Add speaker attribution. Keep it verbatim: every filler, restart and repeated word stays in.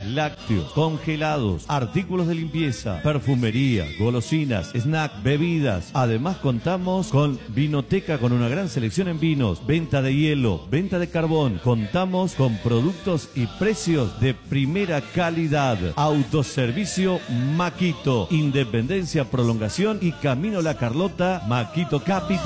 Speaker 1: lácteos, congelados, artículos de limpieza, perfumería, golosinas, snack, bebidas. Además contamos con vinoteca con una gran selección en vinos, venta de hielo, venta de carbón. Contamos con productos y precios de primera calidad. Autoservicio Maquito, Independencia Prolongación y Camino La Carlota, Maquito Capital.